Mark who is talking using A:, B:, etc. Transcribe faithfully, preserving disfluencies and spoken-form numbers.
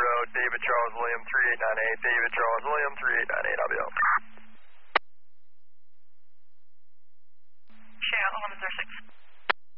A: David Charles William three eight nine eight, David Charles William three eight nine eight, I'll be out.